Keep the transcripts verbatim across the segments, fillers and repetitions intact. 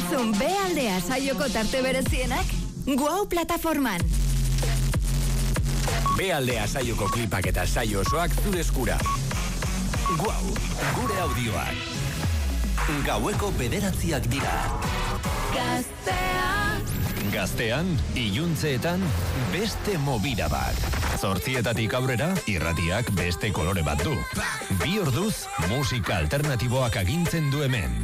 duzun B aldea saioko tarte berezienak, Guau plataforman. B aldea saioko klipak eta saio osoak zure eskura. Guau, gure audioak. Gaueko bederatziak dira. Gaztean. Gaztean, iluntzeetan, beste movida bat. Zortzietatik aurrera, irratiak beste kolore bat du. Bi orduz, musika alternatiboak agintzen du hemen.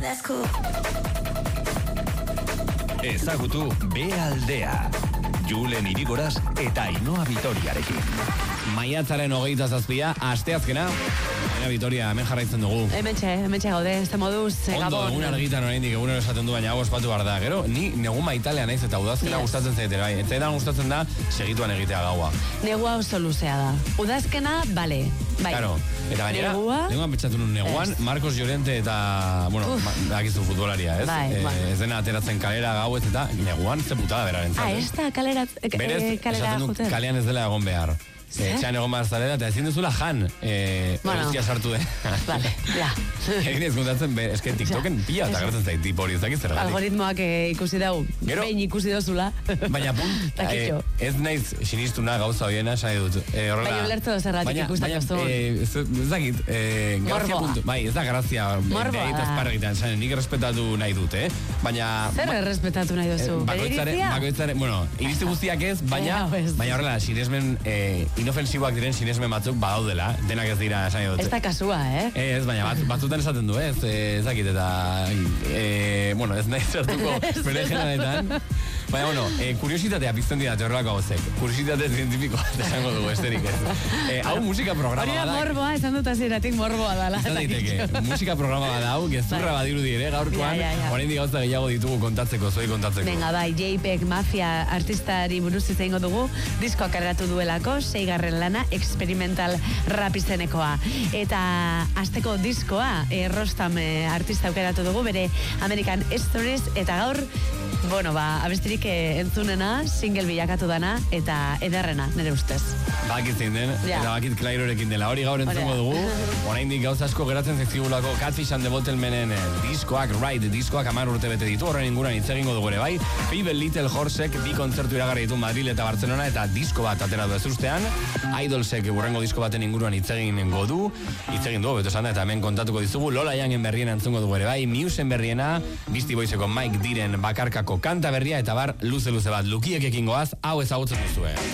Ezagutu B aldea. Julen Irigoraz eta Ainhoa Vitoriarekin. Maiatzaren hogeita zazpia, asteazkena. Ainhoa Vitoria, hemen jarraitzen dugu. Hementxe, hementxe gaude, ez da moduz. Ondo, egun argitan oraindik egunero esaten du, baina hau ospatu behar da. Gero, ni negu maitalea naiz eta udazkena yes. gustatzen zaite, bai. Eta gustatzen da, segituan egitea gaua. Negua oso luzea da. Udazkena, bale. Bai. Claro. Eta baina, neguan betxatu nun neguan, es. Marcos Llorente eta, bueno, dakizu futbolaria, ez? Bai, eh, bai. Ez dena ateratzen kalera gauez eta neguan ze putada beraren zaten. Ah, ez da kalera, Berez, eh, kalera juten. Kalean ez dela egon behar. Etxean egon behar zarela, eta ezin duzula jan, eh, bueno. Eguzkia sartu den. Vale, ja. Egin ez kontatzen, ez que TikToken pila eta gertzen zait, tipo hori, ez dakiz zergatik. Algoritmoak eh, ikusi dau, behin ikusi dozula. Baina punt, eh, ez naiz sinistuna gauza hoiena, sari dut. Eh, baina ulertu zergatik ikusten joztu. Baina, ez dakit, eh, grazia puntu, bai, ez da grazia, Morboa. Eta esparregitan, sari, nik respetatu nahi dut, eh? Baina... Zer respetatu nahi duzu? Bakoitzaren, bakoitzaren, bueno, irizte guztiak ez, baina, baina horrela, sinesmen, eh, inofensiboak diren sinesmen batzuk badaudela, denak ez dira esan dut. Ez da kasua, eh? Ez, baina bat, batzutan esaten du, ez, ez dakit, eta, e, bueno, ez nahi zertuko bere generaletan. Baina, bueno, e, kuriositatea pizten dira horrelako gauzek. Kuriositate zientifikoa, esango dugu, esterik ez. E, hau musika programa da. Hori morboa, esan dut aziratik morboa dala. Izan daiteke, musika programa da hau, gezurra badiru dire, gaurkoan, oraindik gauza gehiago ditugu kontatzeko, zoi kontatzeko. Venga, bai, J P E G Mafia artistari buruz izango dugu, diskoak kargatu duelako, seigarren lana, experimental rap izenekoa. Eta asteko diskoa, e, Rostam e, artista aukeratu dugu, bere American Stories, eta gaur, bueno, ba, abestirik e, entzunena, single bilakatu dana, eta ederrena, nire ustez. Bakit zein den, ja. Eta bakit Klairorekin dela, hori gaur entzungo dugu, oraindik gauza asko geratzen zezigulako Catfish and the Bottlemenen eh, diskoak, right, diskoak amar urte bete ditu, horren inguruan hitz egingo dugu ere bai, Feeble Little Horsek bi kontzertu iragarri ditu Madrid eta Barcelona, eta disko bat atera du ez ustean, Idolsek urrengo disko baten inguruan hitz egingo du, hitz egin du, beto esan da, eta hemen kontatuko dizugu, Lola Youngen berriena entzungo dugu ere bai, Musen berriena, Beastie Boyseko Mike Diren bakarkako kanta berria, eta bar luze luze bat lukiekekin goaz, hau ezagutzen duzue.